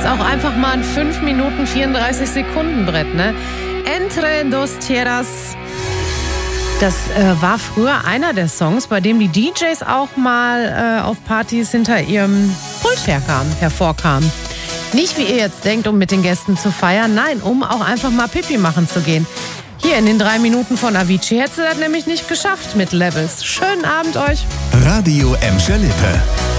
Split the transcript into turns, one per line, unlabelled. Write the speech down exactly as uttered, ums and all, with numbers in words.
auch einfach mal ein fünf Minuten vierunddreißig Sekunden Brett, ne? Entre dos tierras. Das äh, war früher einer der Songs, bei dem die D Js auch mal äh, auf Partys hinter ihrem Pult herkamen, hervorkamen. Nicht wie ihr jetzt denkt, um mit den Gästen zu feiern, nein, um auch einfach mal Pipi machen zu gehen. Hier in den drei Minuten von Avicii hättest du das nämlich nicht geschafft mit Levels. Schönen Abend euch.
Radio Emscher Lippe.